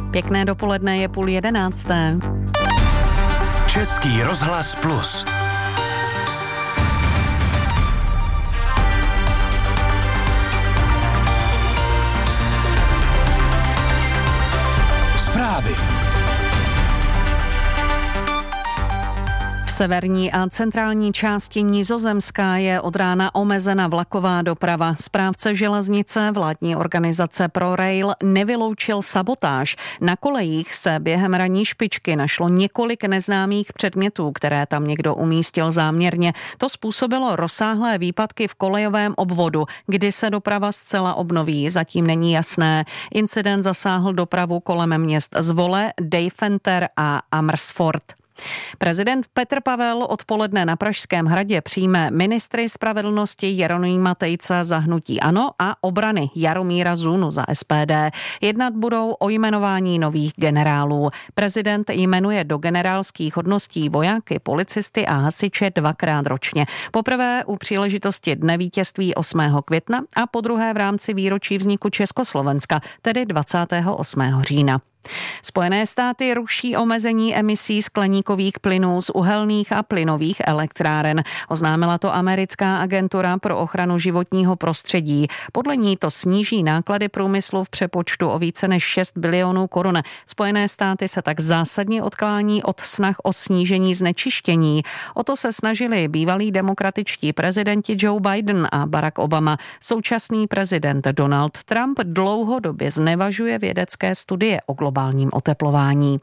Pěkné dopoledne, je 10:30. Český rozhlas Plus. Zprávy. V severní a centrální části Nizozemska je od rána omezena vlaková doprava. Správce železnice vládní organizace ProRail nevyloučil sabotáž. Na kolejích se během ranní špičky našlo několik neznámých předmětů, které tam někdo umístil záměrně. To způsobilo rozsáhlé výpadky v kolejovém obvodu. Kdy se doprava zcela obnoví, zatím není jasné. Incident zasáhl dopravu kolem měst Zwolle, Deventer a Amersfoort. Prezident Petr Pavel odpoledne na Pražském hradě přijme ministry spravedlnosti Jeronýma Tejce za hnutí ANO a obrany Jaromíra Zunu za SPD. Jednat budou o jmenování nových generálů. Prezident jmenuje do generálských hodností vojáky, policisty a hasiče 2krát ročně. Poprvé u příležitosti Dne vítězství 8. května a podruhé v rámci výročí vzniku Československa, tedy 28. října. Spojené státy ruší omezení emisí skleníkových plynů z uhelných a plynových elektráren. Oznámila to americká agentura pro ochranu životního prostředí. Podle ní to sníží náklady průmyslu v přepočtu o více než 6 bilionů korun. Spojené státy se tak zásadně odklání od snah o snížení znečištění. O to se snažili bývalí demokratičtí prezidenti Joe Biden a Barack Obama. Současný prezident Donald Trump dlouhodobě znevažuje vědecké studie o globálním oteplování.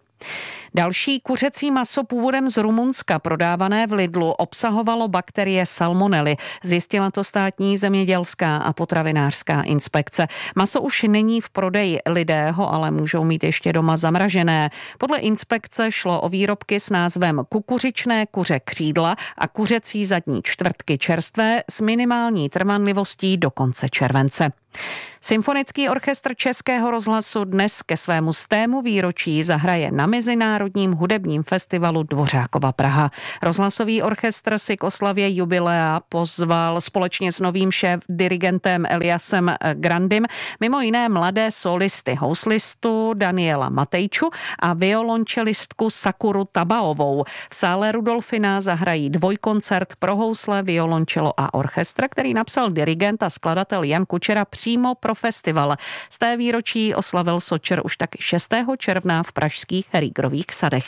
Další kuřecí maso původem z Rumunska prodávané v Lidlu obsahovalo bakterie salmonely. Zjistila to státní zemědělská a potravinářská inspekce. Maso už není v prodeji, lidé ho ale můžou mít ještě doma zamražené. Podle inspekce šlo o výrobky s názvem kukuřičné kuře křídla a kuřecí zadní čtvrtky čerstvé s minimální trvanlivostí do konce července. Symfonický orchestr Českého rozhlasu dnes ke svému 100. výročí zahraje na Mezinárodním hudebním festivalu Dvořákova Praha. Rozhlasový orchestr si k oslavě jubilea pozval společně s novým šéf-dirigentem Eliasem Grandym mimo jiné mladé solisty, houslistu Daniela Matejču a violončelistku Sakuru Tabaovou. V sále Rudolfina zahrají dvojkoncert pro housle, violončelo a orchestr, který napsal dirigent a skladatel Jan Kučera přímo pro festival. Z té výročí oslavil Sočer už taky 6. června v pražských Rýgrových sadech.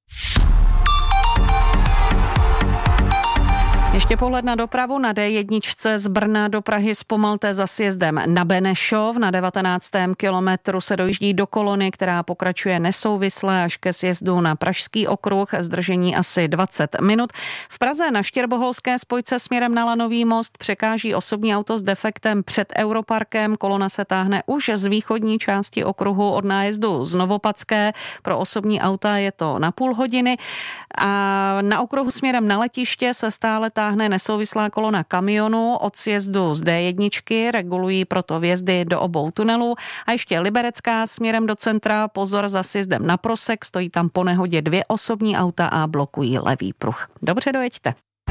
Ještě pohled na dopravu. Na D1 z Brna do Prahy zpomalte za sjezdem na Benešov. Na 19. kilometru se dojíždí do kolony, která pokračuje nesouvisle až ke sjezdu na Pražský okruh. Zdržení asi 20 minut. V Praze na Štěrboholské spojce směrem na Lanový most překáží osobní auto s defektem před Europarkem. Kolona se táhne už z východní části okruhu od nájezdu z Novopadské. Pro osobní auta je to na půl hodiny. A na okruhu směrem na letiště se stále táhne nesouvislá kolona kamionů od sjezdu z D1, regulují proto vjezdy do obou tunelů. A ještě Liberecká směrem do centra, pozor za sjezdem na Prosek, stojí tam po nehodě 2 osobní auta a blokují levý pruh. Dobře, dojeďte.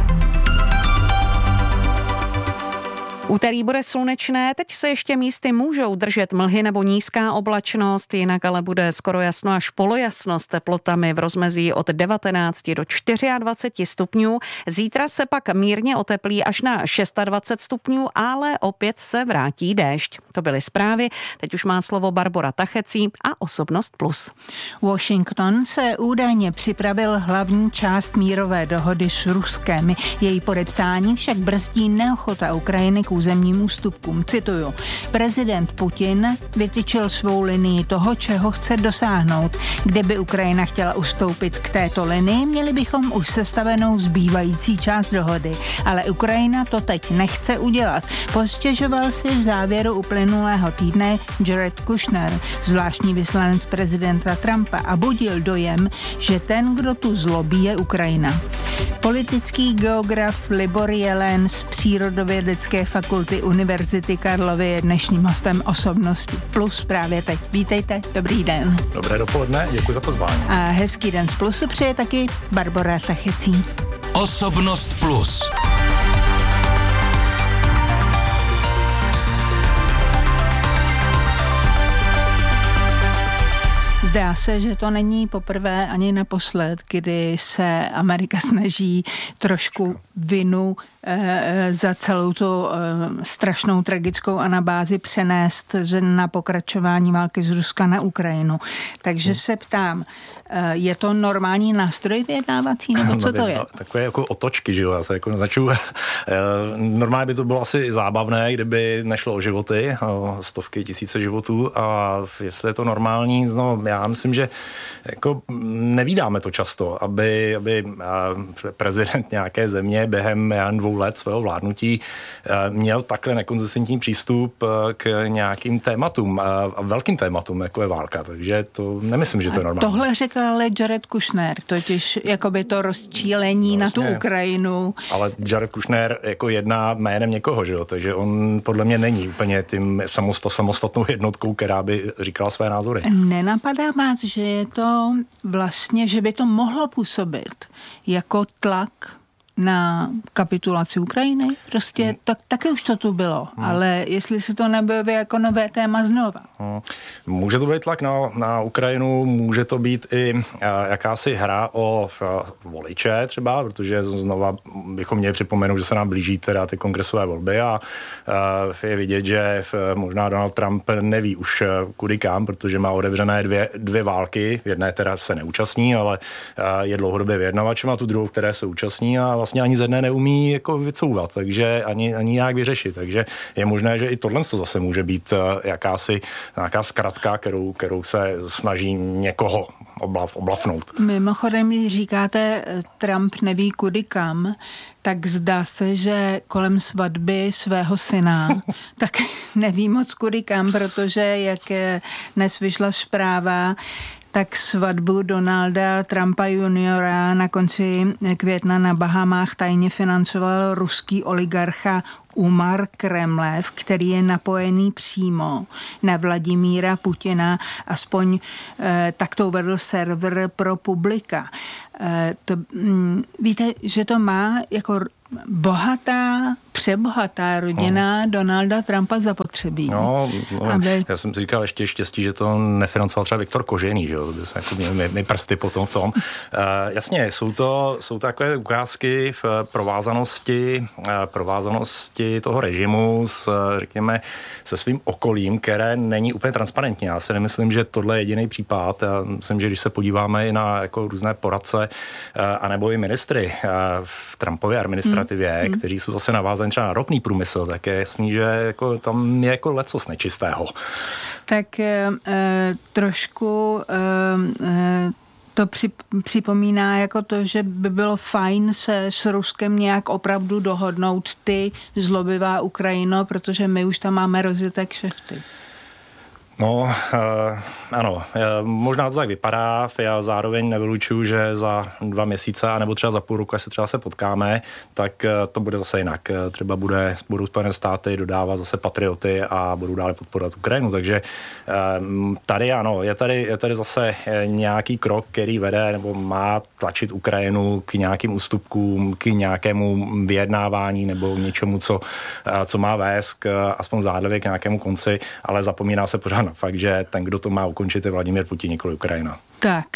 Úterý bude slunečné, teď se ještě místy můžou držet mlhy nebo nízká oblačnost, jinak ale bude skoro jasno až polojasno s teplotami v rozmezí od 19 do 24 stupňů. Zítra se pak mírně oteplí až na 26 stupňů, ale opět se vrátí déšť. To byly zprávy, teď už má slovo Barbora Tachecí a Osobnost Plus. Washington se údajně připravil hlavní část mírové dohody s Ruskem. Její podepsání však brzdí neochota Ukrajiny k územním ústupkům. Cituju. Prezident Putin vytyčil svou linii toho, čeho chce dosáhnout. Kdyby Ukrajina chtěla ustoupit k této linii, měli bychom už sestavenou zbývající část dohody. Ale Ukrajina to teď nechce udělat. Postěžoval si v závěru uplynulého týdne Jared Kushner, zvláštní vyslanec prezidenta Trumpa, a budil dojem, že ten, kdo tu zlobí, je Ukrajina. Politický geograf Libor Jelen z Přírodovědecké fakulty Univerzity Karlovy je dnešním hostem Osobnosti Plus právě teď. Vítejte, dobrý den. Dobré dopoledne, děkuji za pozvání. A hezký den z Plusu přeje taky Barbora Tachecí. Osobnost Plus. Zdá se, že to není poprvé ani naposled, kdy se Amerika snaží trošku vinu za celou tu strašnou tragickou anabázi přenést na pokračování války z Ruska na Ukrajinu. Takže se ptám, je to normální nástroj vyjednávací, nebo co to je? Takové jako otočky, že jo, já se jako naznačuju. Normálně by to bylo asi zábavné, kdyby nešlo o životy, o stovky, tisíce životů, a jestli je to normální, no já myslím, že jako nevídáme to často, aby prezident nějaké země během 2 let svého vládnutí měl takhle nekonzistentní přístup k nějakým tématům, a velkým tématům, jako je válka, takže to nemyslím, že to je normální. Tohle řekl ale Jared Kushner, totiž jakoby to rozčílení vlastně, na tu Ukrajinu. Ale Jared Kushner jako jedná jménem někoho, že jo, takže on podle mě není úplně tím samostatnou jednotkou, která by říkala své názory. Nenapadá vás, že je to vlastně, že by to mohlo působit jako tlak na kapitulaci Ukrajiny? Prostě taky už to tu bylo, ale jestli se to nebylo jako nové téma znova. Může to být tlak na Ukrajinu, může to být i jakási hra o voliče třeba, protože znova bychom měli připomenout, že se nám blíží teda ty kongresové volby a je vidět, že možná Donald Trump neví už kudy kam, protože má otevřené dvě války, v jedné teda se neúčastní, ale je dlouhodobě vyjednavačem, a tu druhou, které se účastní, a vlastně ani ze jedné neumí jako vycouvat, takže ani nějak vyřešit. Takže je možné, že i tohle zase může být nějaká zkratka, kterou se snaží někoho oblafnout. Mimochodem, když říkáte, Trump neví kudy kam, tak zdá se, že kolem svatby svého syna tak neví moc kudy kam, protože jak dnes vyšla zpráva, tak svatbu Donalda Trumpa juniora na konci května na Bahamách tajně financoval ruský oligarcha Umar Kremlev, který je napojený přímo na Vladimíra Putina, aspoň tak to uvedl server Pro Publica. Víte, že to má jako přebohatá rodina Donalda Trumpa zapotřebí. Já jsem si říkal ještě štěstí, že to nefinancoval třeba Viktor Kožený, že jo, by jsme jako měli my prsty potom v tom. Jasně, jsou to takové ukázky v provázanosti toho režimu řekněme, se svým okolím, které není úplně transparentní. Já si nemyslím, že tohle je jediný případ. Já myslím, že když se podíváme i na jako různé poradce anebo i ministry v Trumpově administrativě, kteří jsou zase navázaní třeba na ropný průmysl, tak je jasný, že jako tam je jako lecos nečistého. Tak trošku to připomíná jako to, že by bylo fajn se s Ruskem nějak opravdu dohodnout, ty zlobivá Ukrajino, protože my už tam máme rozjeté kšefty. No, ano, možná to tak vypadá, já zároveň nevylučuju, že za 2 měsíce, anebo třeba za půl roku, až se třeba potkáme, tak to bude zase jinak. Třeba budou Spojené státy dodávat zase patrioty a budou dále podporovat Ukrajinu, takže tady ano, je tady zase nějaký krok, který vede nebo má tlačit Ukrajinu k nějakým ústupkům, k nějakému vyjednávání nebo něčemu, co má vést aspoň zdánlivě k nějakému konci, ale zapomíná se pořád na fakt, že ten, kdo to má ukončit, je Vladimír Putin, nikoli Ukrajina. Tak,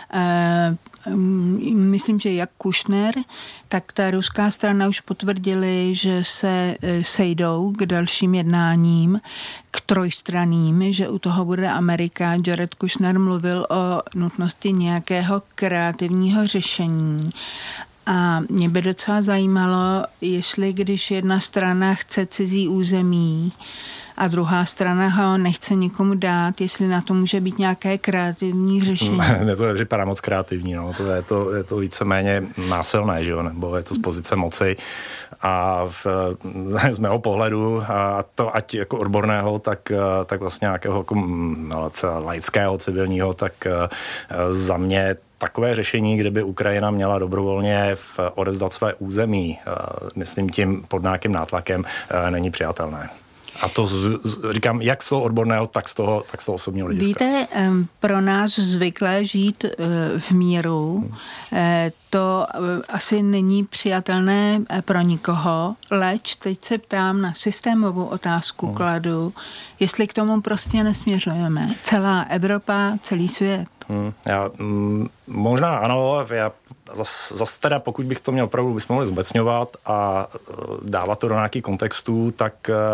myslím, že jak Kushner, tak ta ruská strana už potvrdili, že se sejdou k dalším jednáním, k trojstranným, že u toho bude Amerika. Jared Kushner mluvil o nutnosti nějakého kreativního řešení. A mě by docela zajímalo, jestli když jedna strana chce cizí území a druhá strana ho nechce nikomu dát, jestli na to může být nějaké kreativní řešení. Mně to nepřipadá moc kreativní, no. Je to víceméně násilné, že jo? Nebo je to z pozice moci a z mého pohledu, a to ať jako odborného, tak vlastně nějakého jako laického, civilního, tak za mě takové řešení, kde by Ukrajina měla dobrovolně odevzdat své území, myslím tím pod nějakým nátlakem, není přijatelné. A to říkám, jak z toho odborného, tak z toho osobního hlediska. Víte, pro nás zvyklé žít v míru, to asi není přijatelné pro nikoho, leč teď se ptám na systémovou otázku kladu, jestli k tomu prostě nesměřujeme. Celá Evropa, celý svět. Možná ano, zase teda, pokud bych to měl opravdu, bychom mohli zobecňovat a dávat to do nějakých kontextů, tak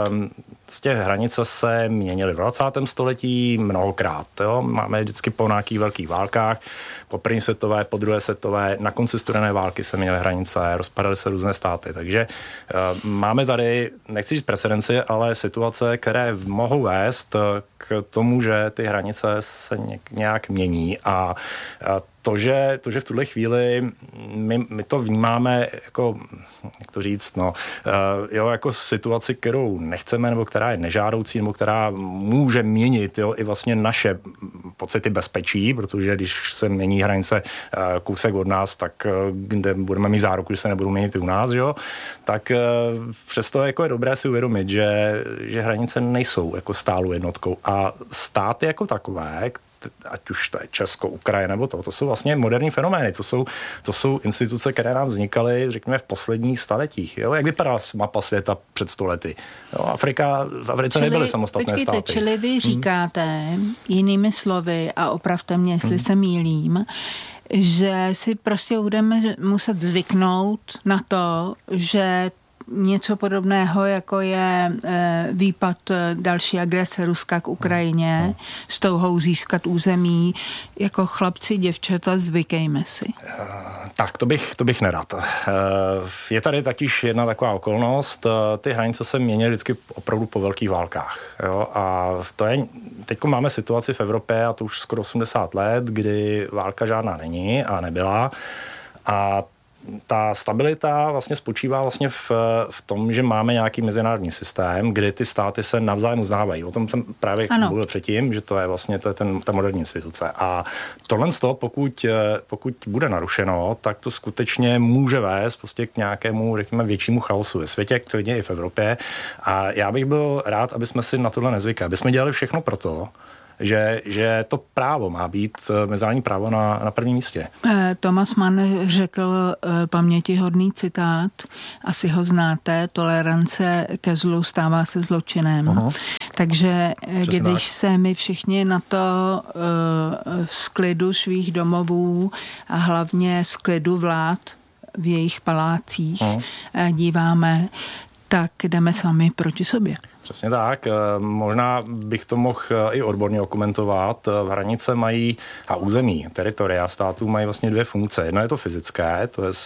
z těch hranice se měnily v 20. století mnohokrát. Jo? Máme vždycky po nějakých velkých válkách, po první světové, po druhé světové, na konci studené války se měnily hranice, rozpadaly se různé státy. Takže máme tady, nechci říct precedenci, ale situace, které mohou vést k tomu, že ty hranice se nějak mění a to, že v tuhle chvíli my to vnímáme jako, jak to říct, jako situaci, kterou nechceme, nebo která je nežádoucí, nebo která může měnit i vlastně naše pocity bezpečí, protože když se mění hranice kousek od nás, tak kde budeme mít záruku, že se nebudou měnit i u nás, jo? Tak přesto jako je dobré si uvědomit, že hranice nejsou jako stálou jednotkou a státy jako takové, ať už to je Česko, Ukrajina nebo to jsou vlastně moderní fenomény. To jsou instituce, které nám vznikaly, řekněme, v posledních staletích. Jo? Jak vypadá mapa světa před 100 lety? Jo? V Africe nebyly samostatné státy. Čili vy říkáte jinými slovy, a opravte mě, jestli se mýlím, že si prostě budeme muset zvyknout na to, že něco podobného, jako je výpad další agrese Ruska k Ukrajině s touhou získat území, jako chlapci, děvčata, zvykejme si. Tak, to bych nerad. Je tady takyž jedna taková okolnost, ty hranice se mění vždycky opravdu po velkých válkách. Jo? A teďko máme situaci v Evropě, a to už skoro 80 let, kdy válka žádná není a nebyla. A ta stabilita vlastně spočívá vlastně v tom, že máme nějaký mezinárodní systém, kdy ty státy se navzájem uznávají. O tom jsem právě mluvil předtím, že to je ta moderní instituce. A tohle z toho, pokud bude narušeno, tak to skutečně může vést prostě k nějakému, řekněme, většímu chaosu ve světě, klidně i v Evropě. A já bych byl rád, aby jsme si na tohle nezvykali. Aby jsme dělali všechno pro to, že to právo má být mezinárodní právo na prvním místě. Thomas Mann řekl pamětihodný citát, asi ho znáte, tolerance ke zlu stává se zločinem. Uh-huh. Takže přesně když tak. Se my všichni na to z klidu svých domovů a hlavně z klidu vlád v jejich palácích díváme, tak jdeme sami proti sobě. Přesně tak. Možná bych to mohl i odborně okomentovat. Hranice mají a území, teritoria států mají vlastně dvě funkce. Jedno je to fyzické, to je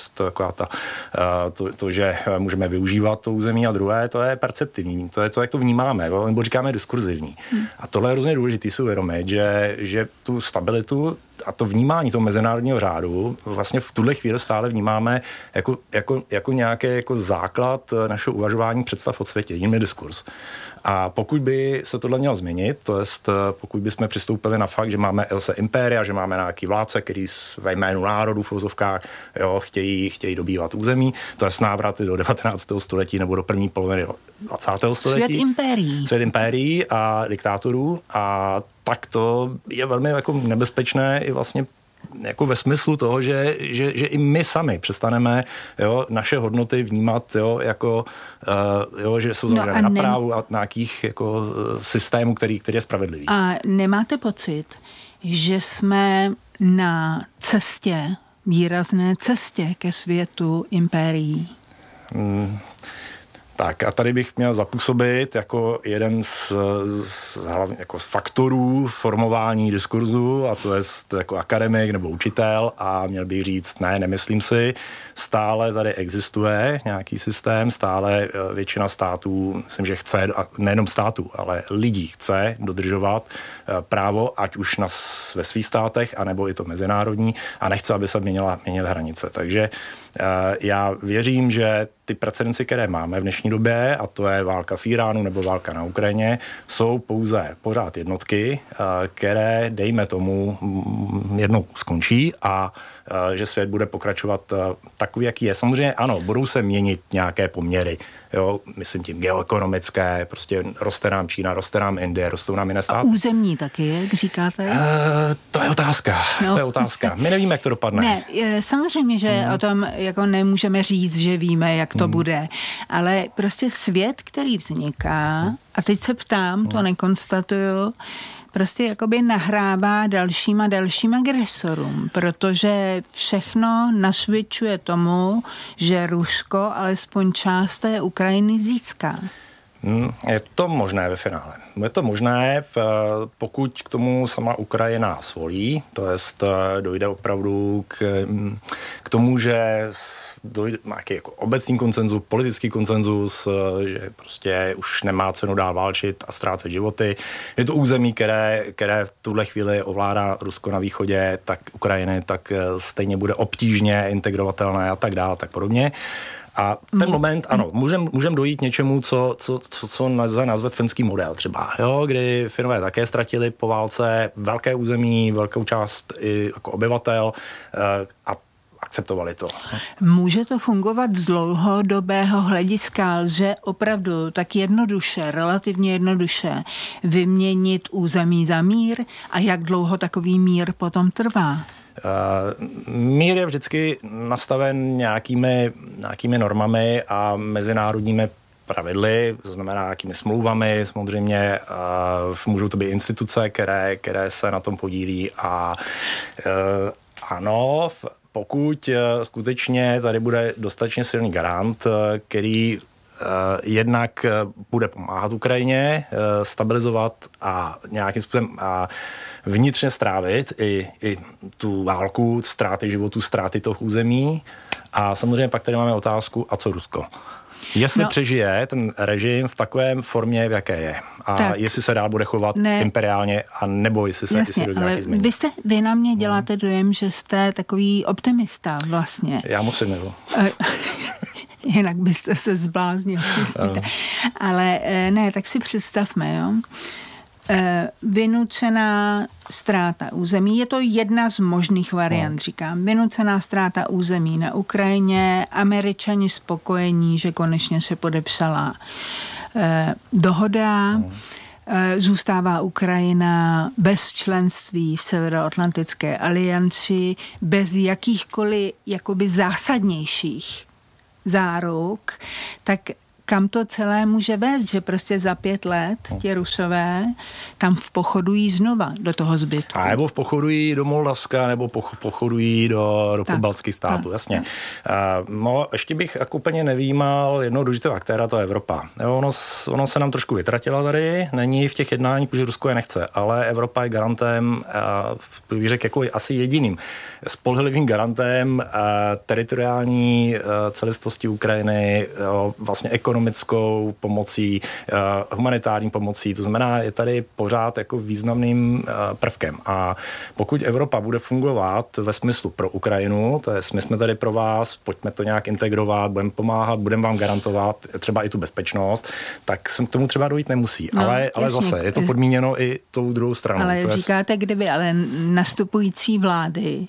to, že můžeme využívat to území, a druhé to je perceptivní, to je to, jak to vnímáme, nebo říkáme diskurzivní. A tohle je hrozně důležité si uvědomit, že tu stabilitu a to vnímání toho mezinárodního řádu vlastně v tuhle chvíli stále vnímáme jako nějaký jako základ našeho uvažování představ o světě, jiný diskurs. A pokud by se tohle mělo změnit, to jest pokud bychom přistoupili na fakt, že máme impéria, že máme nějaký vládce, který ve jménu národů v uvozovkách chtějí dobývat území, to je návraty do 19. století nebo do první poloviny 20. století. Svět impérií a diktátorů, a tak to je velmi jako nebezpečné i vlastně jako ve smyslu toho, že i my sami přestaneme naše hodnoty vnímat jako že jsou založené na právu a nějakých jako systémů, který je spravedlivý. A nemáte pocit, že jsme na cestě, výrazné cestě ke světu impérií? Tak a tady bych měl zapůsobit jako jeden z faktorů formování diskurzu, a to je jako akademik nebo učitel, a měl bych říct, nemyslím si, stále tady existuje nějaký systém, stále většina států, myslím, že chce, a nejenom států, ale lidí chce dodržovat právo, ať už ve svých státech, anebo i to mezinárodní, a nechce, aby se měnily hranice. Takže já věřím, že ty precedenci, které máme v dnešní době, a to je válka v Iránu nebo válka na Ukrajině, jsou pouze pořád jednotky, které, dejme tomu, jednou skončí a že svět bude pokračovat takový, jaký je. Samozřejmě ano, budou se měnit nějaké poměry, myslím tím geoekonomické, prostě roste nám Čína, roste nám Indie, rostou nám jiné státy. A územní taky, jak říkáte? To je otázka. My nevíme, jak to dopadne. Ne, samozřejmě, že o tom jako nemůžeme říct, že víme, jak to bude, ale prostě svět, který vzniká, a teď se ptám, to nekonstatuju, prostě jakoby nahrává dalším a dalším agresorům, protože všechno nasvědčuje tomu, že Rusko alespoň část té Ukrajiny získá. Je to možné ve finále. Je to možné, pokud k tomu sama Ukrajina svolí, to jest dojde opravdu k tomu, že dojde nějaký jako obecný konsenzus, politický konsenzus, že prostě už nemá cenu dál válčit a ztrácet životy. Je to území, které v tuhle chvíli ovládá Rusko na východě, tak Ukrajiny, tak stejně bude obtížně integrovatelné a tak dále, tak podobně. A ten moment, ano, můžem dojít něčemu, co nazvat finský model třeba, jo, kdy Finové také ztratili po válce velké území, velkou část i jako obyvatel a akceptovali to. Může to fungovat z dlouhodobého hlediska, lze opravdu tak jednoduše, relativně jednoduše vyměnit území za mír a jak dlouho takový mír potom trvá? Mír je vždycky nastaven nějakými normami a mezinárodními pravidly, to znamená nějakými smlouvami, samozřejmě můžou to být instituce, které se na tom podílí a ano, pokud skutečně tady bude dostatečně silný garant, který jednak bude pomáhat Ukrajině stabilizovat a nějakým způsobem vnitřně strávit i tu válku, ztráty životů, ztráty toho území. A samozřejmě pak tady máme otázku, a co Rusko? Jestli přežije ten režim v takovém formě, v jaké je. A tak, jestli se dál bude chovat imperiálně, a nebo jestli dojde nějaký změny. Vy na mě děláte dojem, že jste takový optimista vlastně. Já musím, nebo? Jinak byste se zbláznil, myslíte. Ale ne, tak si představme, jo. Vynucená ztráta území. Je to jedna z možných variant, říkám. Vynucená ztráta území na Ukrajině, Američani spokojení, že konečně se podepsala dohoda, zůstává Ukrajina bez členství v Severoatlantické alianci, bez jakýchkoliv jakoby zásadnějších záruk, tak kam to celé může vést, že prostě za 5 let ti Rusové tam pochodují znova do toho zbytku. A nebo pochodují do Moldavska, nebo pochodují do pobaltských států, jasně. No, ještě bych jako úplně nevýmal jednoho důležitého aktéra, to je Evropa. Ono se nám trošku vytratila tady, není v těch jednáních, protože Rusko je nechce, ale Evropa je garantem, bych řekl, jako asi jediným spolehlivým garantem teritoriální celistvosti Ukrajiny, vlastně ekonomickou pomocí, humanitární pomocí, to znamená, je tady pořád jako významným prvkem. A pokud Evropa bude fungovat ve smyslu pro Ukrajinu, to je, my jsme tady pro vás, pojďme to nějak integrovat, budeme pomáhat, budeme vám garantovat třeba i tu bezpečnost, tak se k tomu třeba dojít nemusí. No, ale zase, je to podmíněno i tou druhou stranou. Ale říkáte, kdyby ale nastupující vlády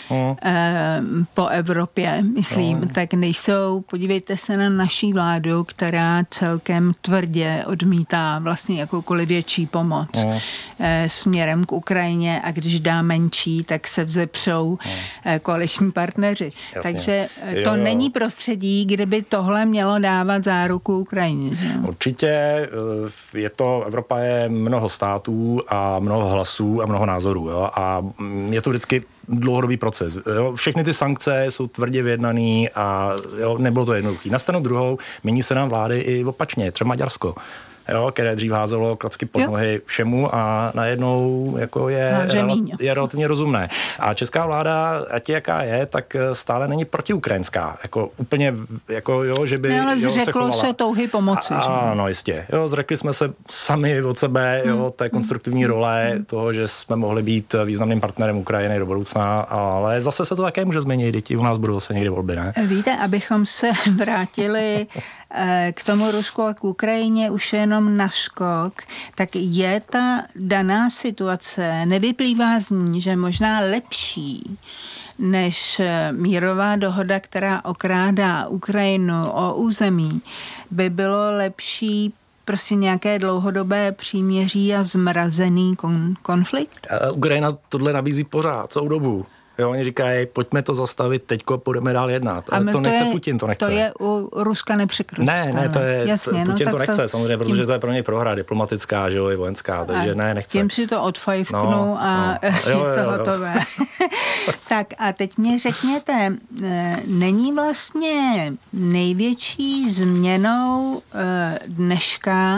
po Evropě, myslím, tak nejsou, podívejte se na naší vládu, která celkem tvrdě odmítá vlastně jakoukoliv větší pomoc směrem k Ukrajině a když dá menší, tak se vzepřou koaliční partneři. Jasně. Takže to není prostředí, kde by tohle mělo dávat záruku Ukrajině. Určitě Evropa je mnoho států a mnoho hlasů a mnoho názorů. Jo? A je to vždycky dlouhodobý proces. Jo? Všechny ty sankce jsou tvrdě vyjednaný a nebylo to jednoduché. Na stranu druhou mění se nám vlády i opačně, třeba Maďarsko, které dřív házelo klacky pod nohy všemu a najednou jako je relativně rozumné. A česká vláda, ať jaká je, tak stále není protiukrajinská. Jako úplně, že by ale zřeklo se touhy pomoci. Ano, jistě. Zřekli jsme se sami od sebe, té konstruktivní role toho, že jsme mohli být významným partnerem Ukrajiny do budoucna, ale zase se to také může změnit, děti u nás budou zase někdy volby, ne? Víte, abychom se vrátili k tomu Rusku a k Ukrajině už jenom na skok, tak je ta daná situace, nevyplývá z ní, že možná lepší než mírová dohoda, která okrádá Ukrajinu o území, by bylo lepší prostě nějaké dlouhodobé příměří a zmrazený konflikt? Ukrajina tohle nabízí pořád, celou dobu. Jo, oni říkají, pojďme to zastavit, teďko půjdeme dál jednat. A to nechce Putin, to nechce. To je u Ruska nepřekročitelné. Ne, to je, jasně, Putin to nechce, samozřejmě, protože to je pro něj prohra diplomatická, že jo, i vojenská, takže ne, nechce. Tím si to odfajfknu a je to hotové. Tak a teď mě řekněte, není vlastně největší změnou dneška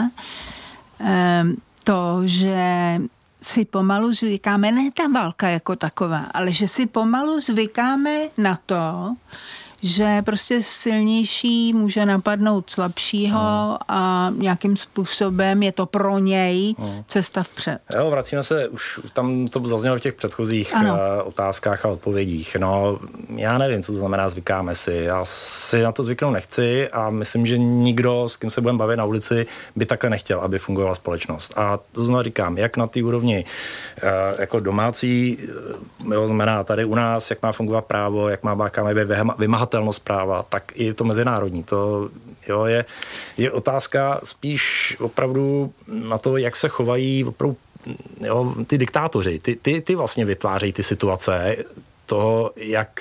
to, že si pomalu zvykáme, ne ta válka jako taková, ale že si pomalu zvykáme na to, že prostě silnější může napadnout slabšího a nějakým způsobem je to pro něj cesta vpřed. Jo, vracíme se, už tam to zaznělo v těch předchozích otázkách a odpovědích. No, já nevím, co to znamená zvykáme si. Já si na to zvyknout nechci a myslím, že nikdo, s kým se budeme bavit na ulici, by takhle nechtěl, aby fungovala společnost. A to znovu říkám, jak na té úrovni jako domácí, jo, znamená tady u nás, jak má fungovat právo, jak má vymahatelnost práva, tak i to mezinárodní. To jo, je otázka spíš opravdu na to, jak se chovají opravdu, jo, ty diktátoři. Ty vlastně vytvářejí ty situace toho, jak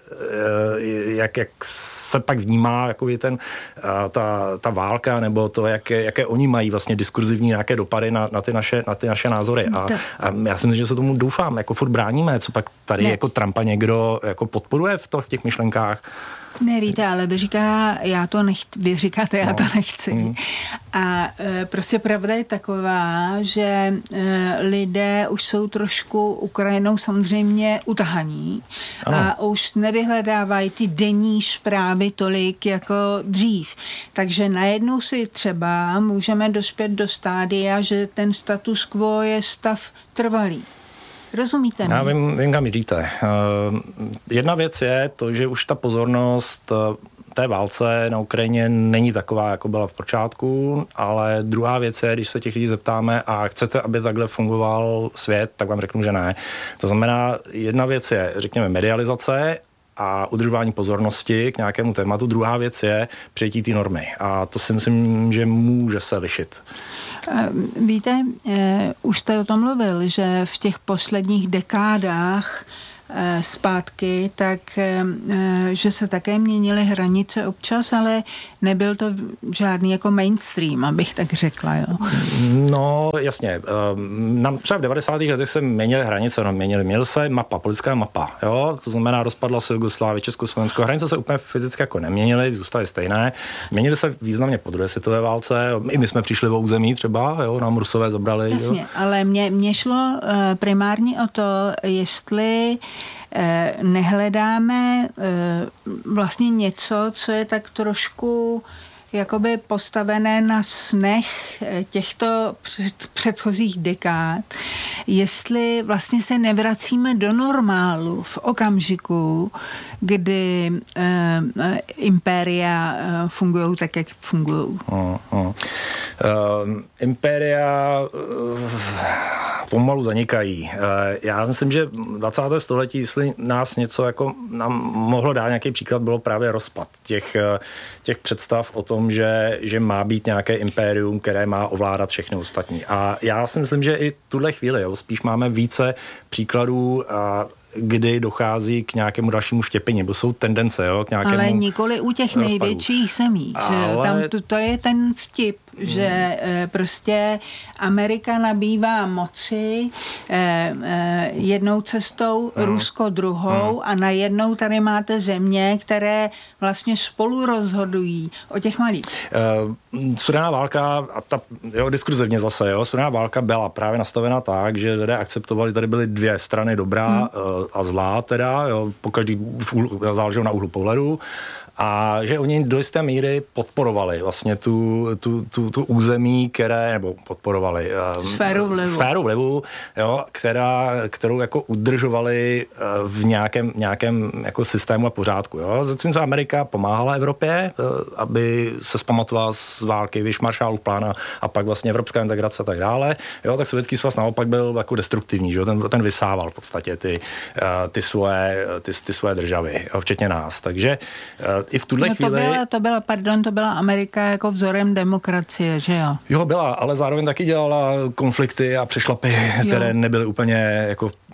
se pak vnímá jakoby ta válka, nebo to, jaké oni mají vlastně diskurzivní nějaké dopady na ty naše názory. A já si myslím, že se tomu doufám, jako furt bráníme, co pak tady jako Trumpa někdo jako podporuje v těch myšlenkách. Nevíte, ale vy říkáte, já to nechci. A prostě pravda je taková, že lidé už jsou trošku Ukrajinou samozřejmě utahaní a už nevyhledávají ty denní zprávy tolik jako dřív. Takže najednou si třeba můžeme dospět do stádia, že ten status quo je stav trvalý. Rozumíte mi? Já vím, kam jdete. Jedna věc je to, že už ta pozornost té válce na Ukrajině není taková, jako byla v počátku, ale druhá věc je, když se těch lidí zeptáme a chcete, aby takhle fungoval svět, tak vám řeknu, že ne. To znamená, jedna věc je, řekněme, medializace a udržování pozornosti k nějakému tématu. Druhá věc je přijetí té normy. A to si myslím, že může se lišit. Víte, už jste o tom mluvil, že v těch posledních dekádách zpátky, tak že se také měnily hranice občas, ale nebyl to žádný jako mainstream, abych tak řekla, jo. No, jasně. Třeba v 90. letech se měnily hranice, měnily se politická mapa, jo. To znamená, rozpadla se Jugoslávie, Československo. Hranice se úplně fyzicky jako neměnily, zůstaly stejné. Měnily se významně po druhé světové válce. I my jsme přišli o území třeba, jo, nám Rusové zabrali. Jasně, jo. Ale mě šlo primárně o to, jestli nehledáme vlastně něco, co je tak trošku jakoby postavené na snech těchto předchozích dekád, jestli vlastně se nevracíme do normálu v okamžiku, kdy impéria fungují tak, jak fungují. Impéria pomalu zanikají. Já myslím, že 20. století, jestli nás něco jako nám mohlo dát nějaký příklad, bylo právě rozpad těch představ o tom, že má být nějaké impérium, které má ovládat všechny ostatní. A já si myslím, že i tuhle chvíli, jo, spíš máme více příkladů, kdy dochází k nějakému dalšímu štěpení, bo jsou tendence, jo, k nějakému ale nikoli u těch rozpadu. Největších zemí. Tam to je ten vtip, že prostě Amerika nabývá moci jednou cestou, Rusko druhou a najednou tady máte země, které vlastně spolu rozhodují o těch malých. Studená válka, a ta diskurzivně zase, studená válka byla právě nastavena tak, že lidé akceptovali, tady byly dvě strany dobrá a zlá teda, jo, pokaždý záleželo na úhlu pohledu. A že oni do jisté míry podporovali vlastně tu území, nebo podporovali sféru vlivu, jo, kterou jako udržovali v nějakém jako systému a pořádku. Jo. Zatímco Amerika pomáhala Evropě, aby se zpamatovala z války, víš, Marshallův plán a pak vlastně evropská integrace a tak dále. Jo, tak Sovětský svaz naopak byl jako destruktivní, že jo, ten vysával v podstatě ty svoje državy, jo, včetně nás. Takže i v tuhle chvíli... To byla Amerika jako vzorem demokracie, že jo? Jo, byla, ale zároveň taky dělala konflikty a přešlapy, které nebyly úplně jako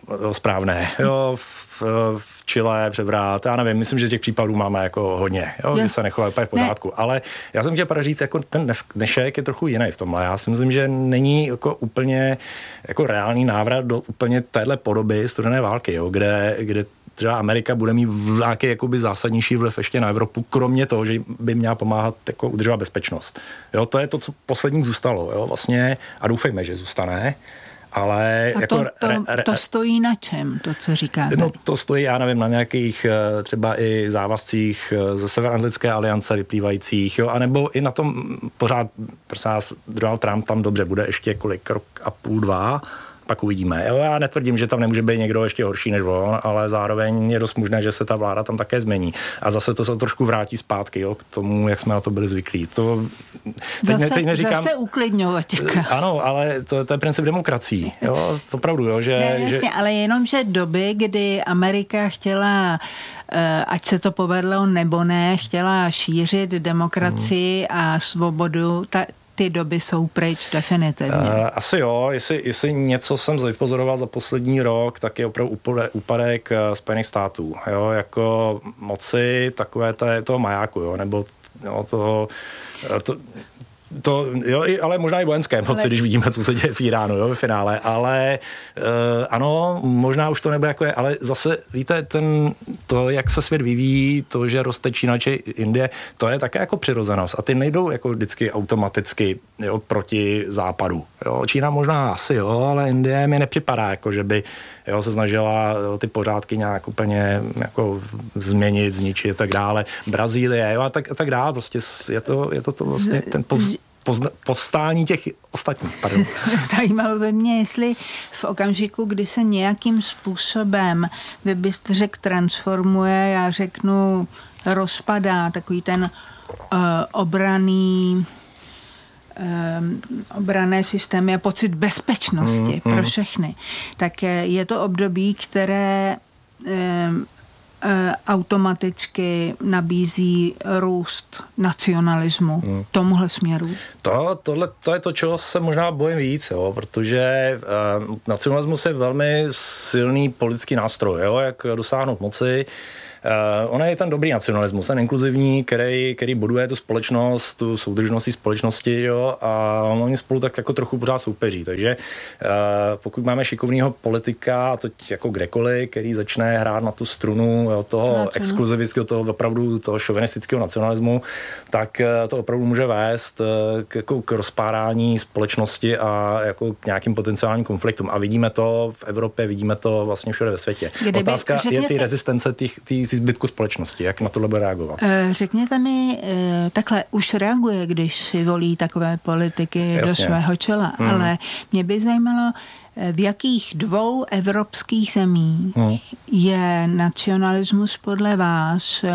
správné. Jo, v Chile převrat, já nevím, myslím, že těch případů máme jako hodně, jo, kdy se nechovají úplně v pořádku. Ne. Ale já jsem chtěl právě říct, jako ten dnešek je trochu jiný v tomhle. Já si myslím, že není jako úplně jako reálný návrat do úplně téhle podoby studené války, jo, kde třeba Amerika bude mít nějaký jakoby zásadnější vliv ještě na Evropu, kromě toho, že by měla pomáhat jako udržovat bezpečnost. Jo, to je to, co poslední zůstalo, jo, vlastně, a doufejme, že zůstane. Ale a jako to stojí na čem, to, co říkáte? No to stojí, já nevím, na nějakých třeba i závazcích ze Severoatlantické aliance vyplývajících, jo, anebo i na tom pořád, prosím vás, Donald Trump tam dobře bude ještě kolik, rok a půl, 2, pak uvidíme. Jo, já netvrdím, že tam nemůže být někdo ještě horší než on, ale zároveň je dost možné, že se ta vláda tam také změní. A zase to se trošku vrátí zpátky, jo, k tomu, jak jsme na to byli zvyklí. To teď neříkám, zase uklidňovat. Ano, ale to je princip demokracií. Jo, opravdu, jo, že... Ne, jasně, ale jenom, že doby, kdy Amerika chtěla, ať se to povedlo nebo ne, chtěla šířit demokracii a svobodu, ty doby jsou pryč definitivně. Asi jo, jestli něco jsem vypozoroval za poslední rok, tak je opravdu úpadek Spojených států, jo, jako moci takové toho majáku, jo, nebo jo, to, jo, ale možná i vojenské moci, když vidíme, co se děje v Iránu, jo, v finále, ale ano, možná už to nebude jako je, ale zase, víte, to, jak se svět vyvíjí, to, že roste Čína či Indie, to je také jako přirozenost a ty nejdou jako vždycky automaticky, jo, proti západu, jo, Čína možná asi, jo, ale Indie mi nepřipadá, jako že by, jo, se snažila jo, ty pořádky nějak úplně jako změnit, zničit a tak dále, Brazílie, jo, a tak dále, prostě je to vlastně ten povstání těch ostatních. Pardon. Zajímalo by mě, jestli v okamžiku, kdy se nějakým způsobem, vy byste řekl transformuje, já řeknu rozpadá, takový ten obranné systémy a pocit bezpečnosti pro všechny, tak je to období, které automaticky nabízí růst nacionalismu tomuhle směru. To je to, čeho se možná bojím víc, jo, protože nacionalismus je velmi silný politický nástroj, jo, jak dosáhnout moci. On je ten dobrý nacionalismus, ten inkluzivní, který buduje tu společnost, tu soudržnost společnosti, jo, a oni spolu tak jako trochu pořád soupeří. Takže pokud máme šikovného politika, a to jako kdekoliv, který začne hrát na tu strunu jo, toho exkluzivistického, toho opravdu toho šovinistického nacionalismu, tak to opravdu může vést k rozpárání společnosti a jako k nějakým potenciálním konfliktům. A vidíme to v Evropě, vidíme to vlastně všude ve světě. Otázka je ty rezistence zbytku společnosti. Jak na tohle bude reagovat? Řekněte mi, takhle už reaguje, když si volí takové politiky do svého čela, ale mě by zajímalo, v jakých 2 evropských zemích je nacionalismus podle vás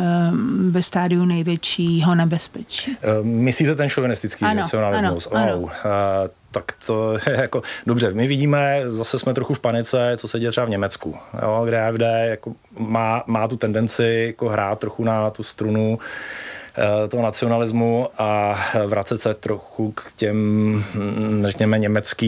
ve stádiu největšího nebezpečí? Myslíte ten šovinistický nacionalismus? Ano. Tak to je jako dobře. My vidíme, zase jsme trochu v panice, co se děje třeba v Německu, jo, kde AfD jako má tu tendenci jako hrát trochu na tu strunu toho nacionalismu a vracet se trochu k těm, řekněme,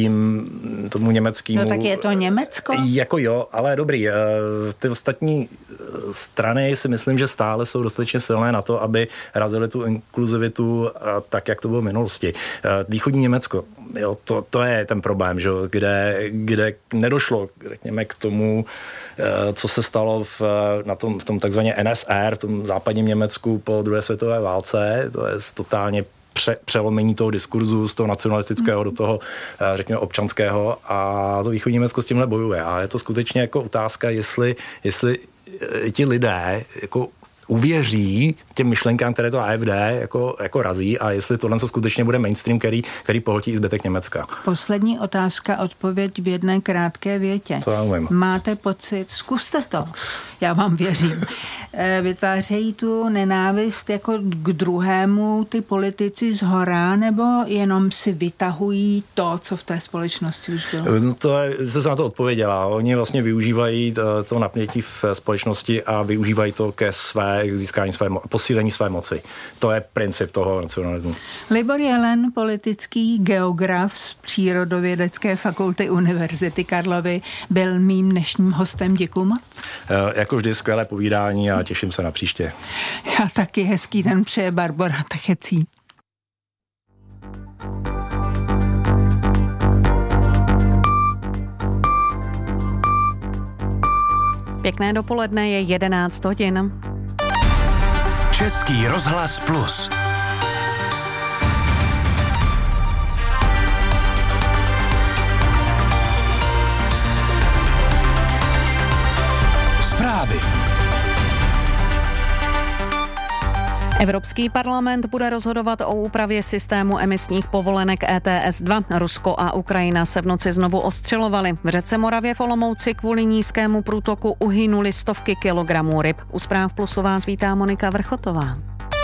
tomu německému. No tak je to Německo? Jako jo, ale dobrý. Ty ostatní strany si myslím, že stále jsou dostatečně silné na to, aby razily tu inkluzivitu tak, jak to bylo v minulosti. Východní Německo, jo, to je ten problém, že, kde nedošlo, řekněme, k tomu, co se stalo v tom takzvaně NSR, v tom západním Německu po druhé světové válce. To je totálně přelomení toho diskurzu z toho nacionalistického do toho, řekněme, občanského, a to východní Německo s tímhle bojuje. A je to skutečně jako otázka, jestli ti lidé jako uvěří těm myšlenkám, které to AfD jako razí, a jestli tohle skutečně bude mainstream, který pohltí i zbytek Německa. Poslední otázka, odpověď v jedné krátké větě. To já umím. Máte pocit, zkuste to, já vám věřím, vytvářejí tu nenávist jako k druhému ty politici zhora, nebo jenom si vytahují to, co v té společnosti už bylo? No to se na to odpověděla. Oni vlastně využívají to napětí v společnosti a využívají to ke své získání posílení své moci. To je princip toho nacionalismu. Libor Jelen, politický geograf z Přírodovědecké fakulty Univerzity Karlovy, byl mým dnešním hostem. Děkuju moc. Jako vždy skvělé povídání a těším se na příště. Já taky, hezký den přeje Barbora Techecí. Pěkné dopoledne, je 11 hodin. Český rozhlas Plus. Zprávy. Evropský parlament bude rozhodovat o úpravě systému emisních povolenek ETS2. Rusko a Ukrajina se v noci znovu ostřelovaly. V řece Moravě v Olomouci kvůli nízkému průtoku uhynuly stovky kilogramů ryb. U Zpráv Plusu vás vítá Monika Vrchotová.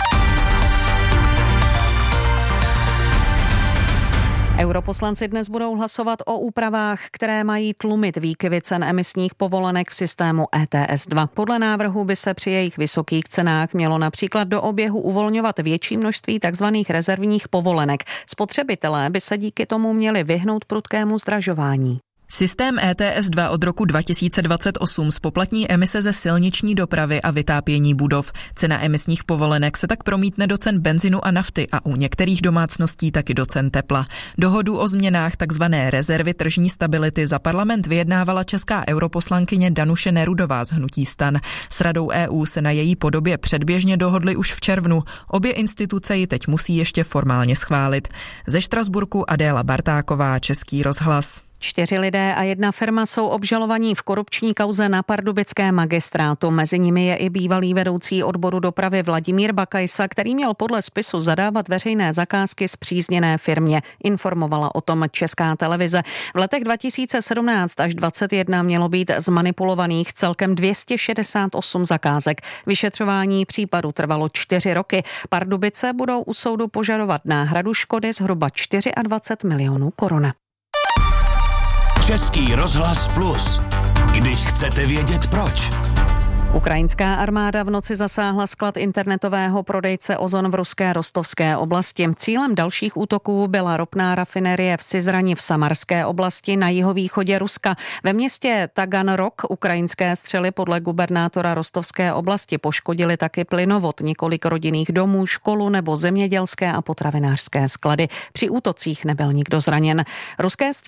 Europoslanci dnes budou hlasovat o úpravách, které mají tlumit výkyvy cen emisních povolenek v systému ETS2. Podle návrhu by se při jejich vysokých cenách mělo například do oběhu uvolňovat větší množství tzv. Rezervních povolenek. Spotřebitelé by se díky tomu měli vyhnout prudkému zdražování. Systém ETS2 od roku 2028 spoplatní emise ze silniční dopravy a vytápění budov. Cena emisních povolenek se tak promítne do cen benzinu a nafty a u některých domácností taky do cen tepla. Dohodu o změnách tzv. Rezervy tržní stability za parlament vyjednávala česká europoslankyně Danuše Nerudová z hnutí STAN. S Radou EU se na její podobě předběžně dohodly už v červnu. Obě instituce ji teď musí ještě formálně schválit. Ze Štrasburku Adéla Bartáková, Český rozhlas. 4 lidé a 1 firma jsou obžalovaní v korupční kauze na pardubickém magistrátu. Mezi nimi je i bývalý vedoucí odboru dopravy Vladimír Bakajsa, který měl podle spisu zadávat veřejné zakázky spřízněné firmě. Informovala o tom Česká televize. V letech 2017 až 2021 mělo být zmanipulovaných celkem 268 zakázek. Vyšetřování případu trvalo 4 roky. Pardubice budou u soudu požadovat náhradu škody zhruba 24 milionů korun. Český rozhlas Plus. Když chcete vědět proč. Ukrajinská armáda v noci zasáhla sklad internetového prodejce Ozon v ruské Rostovské oblasti. Cílem dalších útoků byla ropná rafinerie v Syzrani v Samarské oblasti na jihovýchodě Ruska. Ve městě Taganrog ukrajinské střely podle gubernátora Rostovské oblasti poškodily taky plynovod, několik rodinných domů, školu nebo zemědělské a potravinářské sklady. Při útocích nebyl nikdo zraněn. Ruské